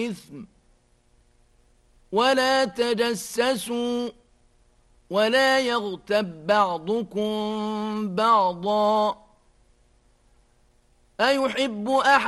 الإثم ولا تجسسوا ولا يغتب بعضكم بعضا أيحب أحد